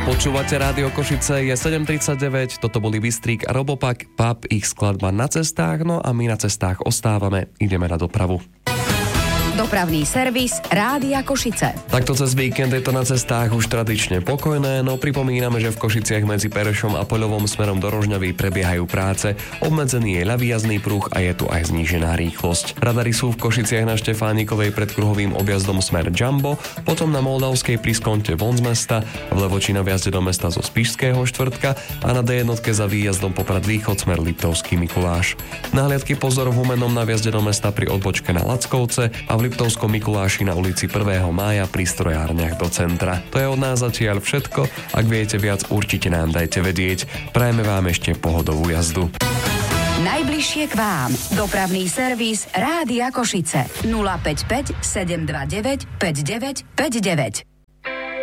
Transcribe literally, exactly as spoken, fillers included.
Počúvate Rádio Košice, je sedem tridsaťdeväť, toto boli Bystrik a Robopak, Pap, ich skladba Na cestách, no a my na cestách ostávame, ideme na dopravu. Dopravný servis Rádia Košice. Takto cez víkend je to na cestách už tradične pokojné, no pripomíname, že v Košiciach medzi Perešom a Poľovom smerom do Rožňavy prebiehajú práce, obmedzený je ľavý jazdný pruh a je tu aj znížená rýchlosť. Radary sú v Košiciach na Štefánikovej pred kruhovým objazdom smer Jumbo, potom na Moldavskej pri skonte von z mesta, v Levoči na vjazde do mesta zo Spišského štvrtka a na dé jedna za výjazdom Poprad východ smer Liptovský Mikuláš. Nahliadky pozor v Humennom na vjazde do mesta pri odbočke na Lackovce a v Liptovskom Mikuláši na ulici prvého mája pri strojárniach do centra. To je od nás zatiaľ všetko. Ak viete viac, určite nám dajte vedieť. Prajeme vám ešte pohodovú jazdu. Najbližšie k vám. Dopravný servis Rádia Košice. nula päť päť sedem dva deväť päť deväť päť deväť.